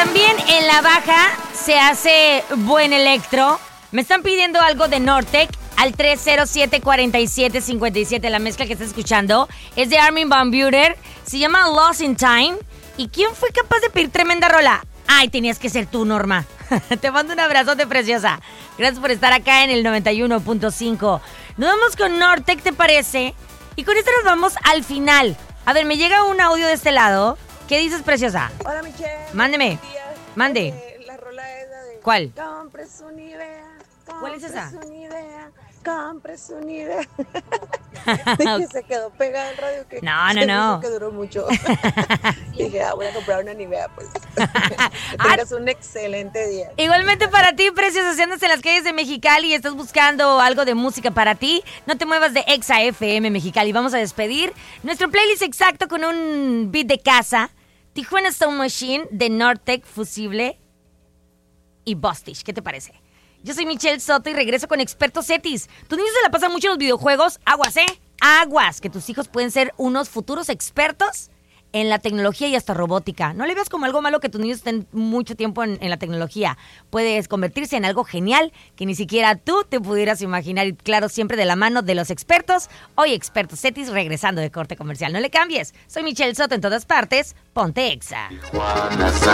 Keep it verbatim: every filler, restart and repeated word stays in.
también en la baja se hace buen electro. Me están pidiendo algo de Nortec al tres cero siete, cuatro siete, cinco siete. La mezcla que estás escuchando es de Armin van Buuren. Se llama Lost in Time. ¿Y quién fue capaz de pedir tremenda rola? Ay, tenías que ser tú, Norma. Te mando un abrazote, preciosa. Gracias por estar acá en el noventa y uno punto cinco. Nos vamos con Nortec, ¿te parece? Y con esto nos vamos al final. A ver, me llega un audio de este lado. ¿Qué dices, preciosa? Hola, Michelle. Mándeme. Mande. Eh, la rola es la de... ¿Cuál? Compres una idea. ¿Cuál es esa? Compres una idea. Compres una idea. Que se quedó pegada el radio. Que No, no, no. Que duró mucho. Dije, ah, voy a comprar una Nivea, pues. Que tengas un excelente día. Igualmente para ti, preciosa, si andas en las calles de Mexicali y estás buscando algo de música para ti, no te muevas de Exa F M Mexicali. Vamos a despedir nuestro playlist exacto con un beat de casa. Tijuana Stone Machine de Nortec, Fusible y Bostich. ¿Qué te parece? Yo soy Michelle Soto y regreso con Expertos Cetis. ¿Tus niños se la pasan mucho en los videojuegos? Aguas, ¿eh? Aguas, que tus hijos pueden ser unos futuros expertos en la tecnología y hasta robótica. No le veas como algo malo que tus niños estén mucho tiempo en, en la tecnología. Puedes convertirse en algo genial que ni siquiera tú te pudieras imaginar. Y claro, siempre de la mano de los expertos. Hoy Expertos Cetis regresando de corte comercial. No le cambies. Soy Michelle Soto en todas partes. Ponte Exa.